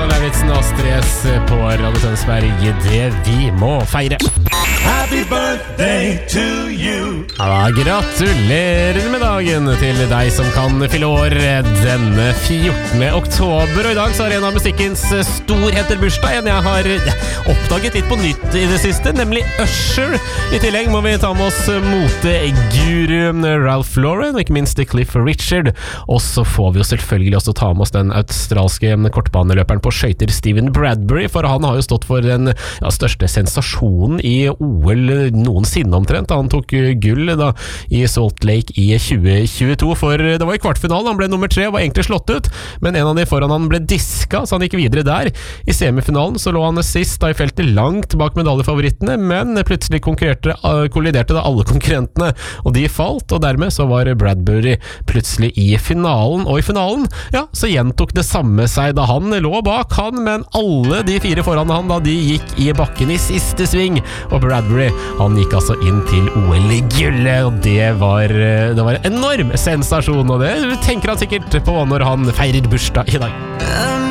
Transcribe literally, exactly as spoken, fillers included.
Stefan Lauritzen og Stress på Radio Tønsberg. Det vi må feire. Happy birthday to you. Ja, gratulerer med dagen til deg som kan fylle år denne fjortende oktober. Og i dag så har en av musikkens storheter bursdag, en jeg har oppdaget litt på nytt i det siste, nemlig Usher. I tillegg må vi ta med oss moteguru Ralph Lauren, og ikke minst Cliff Richard. Og så får vi jo selvfølgelig også ta med oss den australske kortbaneløperen på skøyter Steven Bradbury, for han har jo stått for den ja, største sensasjonen i O L noensinne omtrent. Han tok gull da i Salt Lake i tjue tjueto, for det var i kvartfinalen, han ble nummer tre, var egentlig slått ut, men en av de foran han ble diska, så han gikk videre der. I semifinalen så lå han sist da i feltet langt bak medaljefavorittene, men plutselig kolliderte da alle konkurrentene, og de falt, og dermed så var Bradbury plutselig i finalen, og i finalen, ja, så gjentok det samme seg da han lå bak han, men alle de fire foran han da de gikk i bakken i siste sving, og Bradbury, han gikk altså inn til O L-gullet, og det var, det var en enorm sensasjon, og det tenker han sikkert på når han feirer bursdag i dag.